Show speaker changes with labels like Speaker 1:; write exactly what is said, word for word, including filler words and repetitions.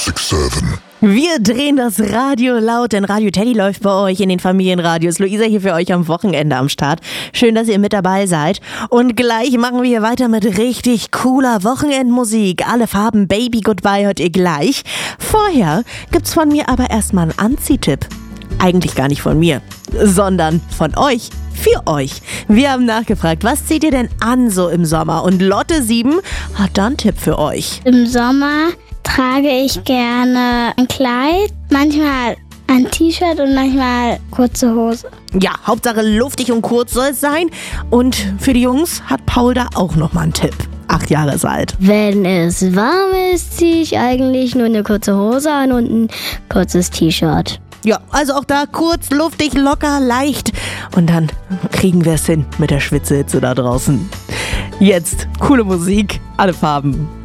Speaker 1: six seven.
Speaker 2: Wir drehen das Radio laut, denn Radio Teddy läuft bei euch in den Familienradios. Luisa hier für euch am Wochenende am Start. Schön, dass ihr mit dabei seid. Und gleich machen wir weiter mit richtig cooler Wochenendmusik. Alle Farben Baby Goodbye hört ihr gleich. Vorher gibt's von mir aber erstmal einen Anziehtipp. Eigentlich gar nicht von mir, sondern von euch. Für euch. Wir haben nachgefragt, was zieht ihr denn an so im Sommer? Und Lotte sieben hat da einen Tipp für euch.
Speaker 3: Im Sommer trage ich gerne ein Kleid, manchmal ein T-Shirt und manchmal kurze Hose.
Speaker 2: Ja, Hauptsache luftig und kurz soll es sein. Und für die Jungs hat Paul da auch nochmal einen Tipp. Acht Jahre ist alt.
Speaker 4: Wenn es warm ist, ziehe ich eigentlich nur eine kurze Hose an und ein kurzes T-Shirt.
Speaker 2: Ja, also auch da kurz, luftig, locker, leicht. Und dann kriegen wir es hin mit der Schwitzehitze da draußen. Jetzt coole Musik, alle Farben.